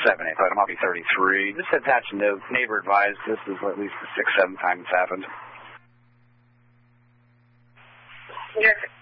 7-8, but I'm be 33. Just attach a note. Neighbor advised this is at least the 6-7 time it's happened. Yes.